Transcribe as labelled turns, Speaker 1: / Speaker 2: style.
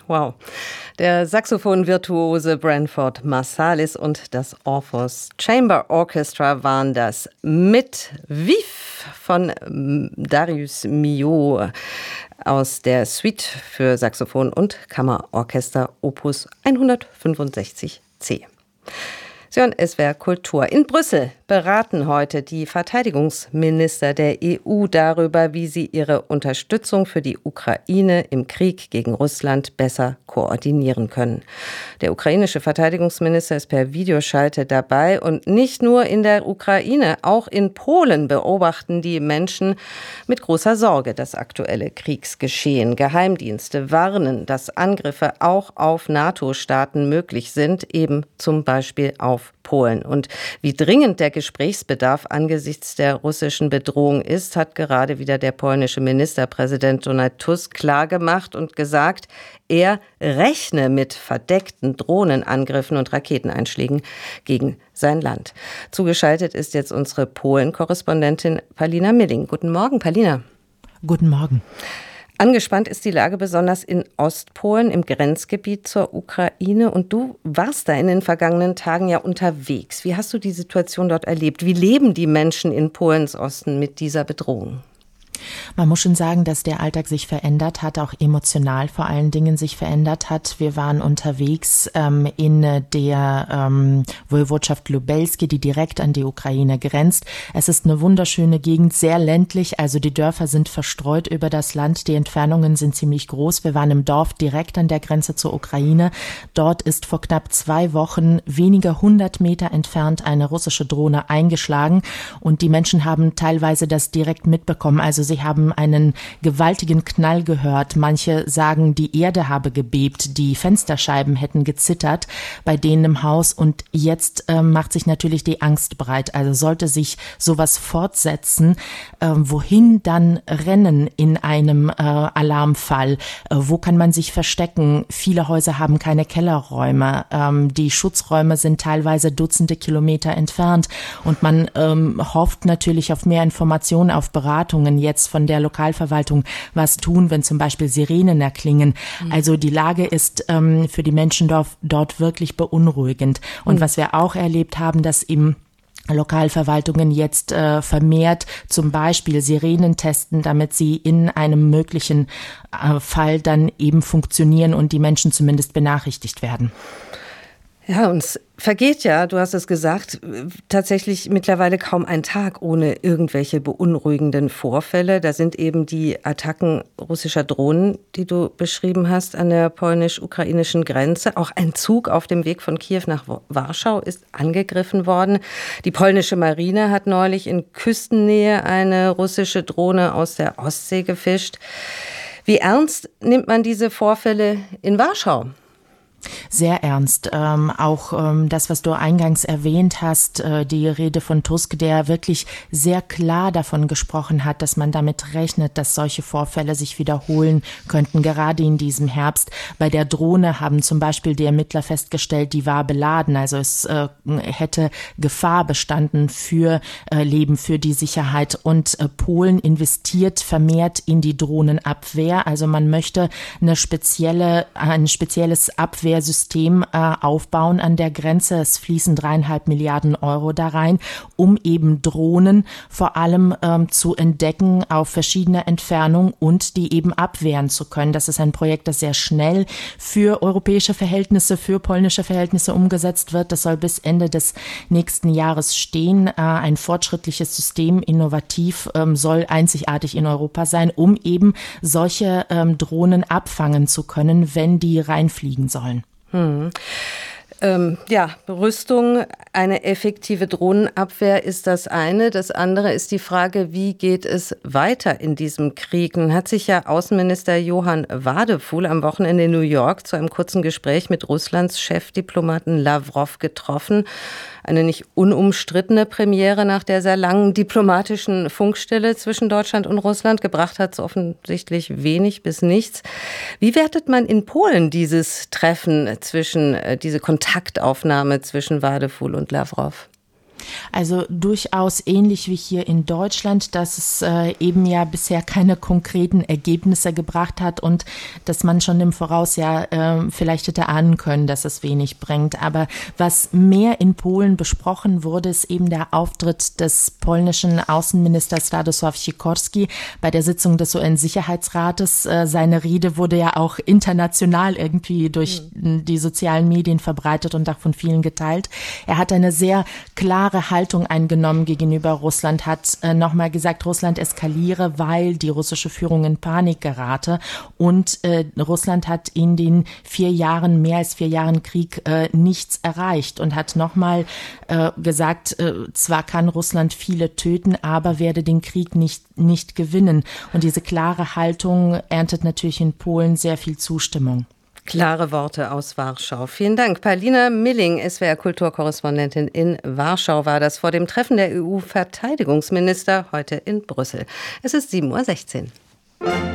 Speaker 1: Wow. Der Saxophon-Virtuose Branford Marsalis und das Orpheus Chamber Orchestra waren das mit Vif von Darius Milhaud aus der Suite für Saxophon und Kammerorchester Opus 165c. Sie hören SWR Kultur. In Brüssel beraten heute die Verteidigungsminister der EU darüber, wie sie ihre Unterstützung für die Ukraine im Krieg gegen Russland besser koordinieren können. Der ukrainische Verteidigungsminister ist per Videoschalte dabei und nicht nur in der Ukraine, auch in Polen beobachten die Menschen mit großer Sorge das aktuelle Kriegsgeschehen. Geheimdienste warnen, dass Angriffe auch auf NATO-Staaten möglich sind, eben zum Beispiel auf Polen. Und wie dringend der Gesprächsbedarf angesichts der russischen Bedrohung ist, hat gerade wieder der polnische Ministerpräsident Donald Tusk klargemacht und gesagt, er rechne mit verdeckten Drohnenangriffen und Raketeneinschlägen gegen sein Land. Zugeschaltet ist jetzt unsere Polen-Korrespondentin Palina Milling. Guten Morgen, Palina.
Speaker 2: Guten Morgen.
Speaker 1: Angespannt ist die Lage besonders in Ostpolen, im Grenzgebiet zur Ukraine. Und du warst da in den vergangenen Tagen ja unterwegs. Wie hast du die Situation dort erlebt? Wie leben die Menschen in Polens Osten mit dieser Bedrohung?
Speaker 2: Man muss schon sagen, dass der Alltag sich verändert hat, auch emotional vor allen Dingen sich verändert hat. Wir waren unterwegs in der Woiwodschaft Lubelski, die direkt an die Ukraine grenzt. Es ist eine wunderschöne Gegend, sehr ländlich, also die Dörfer sind verstreut über das Land, die Entfernungen sind ziemlich groß. Wir waren im Dorf direkt an der Grenze zur Ukraine. Dort ist vor knapp 2 Wochen wenige 100 Meter entfernt eine russische Drohne eingeschlagen und die Menschen haben teilweise das direkt mitbekommen. Also sie haben einen gewaltigen Knall gehört. Manche sagen, die Erde habe gebebt, die Fensterscheiben hätten gezittert bei denen im Haus. Und jetzt macht sich natürlich die Angst breit. Also sollte sich sowas fortsetzen, wohin dann rennen in einem Alarmfall? Wo kann man sich verstecken? Viele Häuser haben keine Kellerräume. Die Schutzräume sind teilweise Dutzende Kilometer entfernt. Und man hofft natürlich auf mehr Informationen, auf Beratungen jetzt von der Lokalverwaltung, was tun, wenn zum Beispiel Sirenen erklingen. Also die Lage ist für die Menschen dort wirklich beunruhigend. Und was wir auch erlebt haben, dass eben Lokalverwaltungen jetzt vermehrt zum Beispiel Sirenen testen, damit sie in einem möglichen Fall dann eben funktionieren und die Menschen zumindest benachrichtigt werden.
Speaker 1: Ja, uns vergeht ja, du hast es gesagt, tatsächlich mittlerweile kaum ein Tag ohne irgendwelche beunruhigenden Vorfälle. Da sind eben die Attacken russischer Drohnen, die du beschrieben hast, an der polnisch-ukrainischen Grenze. Auch ein Zug auf dem Weg von Kiew nach Warschau ist angegriffen worden. Die polnische Marine hat neulich in Küstennähe eine russische Drohne aus der Ostsee gefischt. Wie ernst nimmt man diese Vorfälle in Warschau?
Speaker 2: Sehr ernst. Auch das, was du eingangs erwähnt hast, die Rede von Tusk, der wirklich sehr klar davon gesprochen hat, dass man damit rechnet, dass solche Vorfälle sich wiederholen könnten, gerade in diesem Herbst. Bei der Drohne haben zum Beispiel die Ermittler festgestellt, die war beladen. Also es hätte Gefahr bestanden für Leben, für die Sicherheit. Und Polen investiert vermehrt in die Drohnenabwehr. Also man möchte ein spezielles Abwehrsystem aufbauen an der Grenze. Es fließen 3,5 Milliarden Euro da rein, um eben Drohnen vor allem zu entdecken auf verschiedener Entfernung und die eben abwehren zu können. Das ist ein Projekt, das sehr schnell für europäische Verhältnisse, für polnische Verhältnisse umgesetzt wird. Das soll bis Ende des nächsten Jahres stehen. Ein fortschrittliches System, innovativ, soll einzigartig in Europa sein, um eben solche Drohnen abfangen zu können, wenn die reinfliegen sollen.
Speaker 1: Rüstung, eine effektive Drohnenabwehr ist das eine. Das andere ist die Frage, wie geht es weiter in diesem Krieg? Nun hat sich ja Außenminister Johann Wadephul am Wochenende in New York zu einem kurzen Gespräch mit Russlands Chefdiplomaten Lawrow getroffen. Eine nicht unumstrittene Premiere nach der sehr langen diplomatischen Funkstille zwischen Deutschland und Russland. Gebracht hat es offensichtlich wenig bis nichts. Wie wertet man in Polen dieses Treffen diese Kontaktaufnahme zwischen Wadephul und Lawrow?
Speaker 2: Also durchaus ähnlich wie hier in Deutschland, dass es eben ja bisher keine konkreten Ergebnisse gebracht hat und dass man schon im Voraus vielleicht hätte ahnen können, dass es wenig bringt. Aber was mehr in Polen besprochen wurde, ist eben der Auftritt des polnischen Außenministers Radosław Sikorski bei der Sitzung des UN-Sicherheitsrates. Seine Rede wurde ja auch international irgendwie durch die sozialen Medien verbreitet und auch von vielen geteilt. Er hat eine sehr klare Haltung eingenommen gegenüber Russland, hat nochmal gesagt, Russland eskaliere, weil die russische Führung in Panik gerate und Russland hat in den mehr als 4 Jahren Krieg nichts erreicht und hat nochmal gesagt, zwar kann Russland viele töten, aber werde den Krieg nicht gewinnen. Und diese klare Haltung erntet natürlich in Polen sehr viel Zustimmung.
Speaker 1: Klare Worte aus Warschau. Vielen Dank. Paulina Milling, SWR-Kulturkorrespondentin in Warschau, war das vor dem Treffen der EU-Verteidigungsminister heute in Brüssel. Es ist 7:16 Uhr.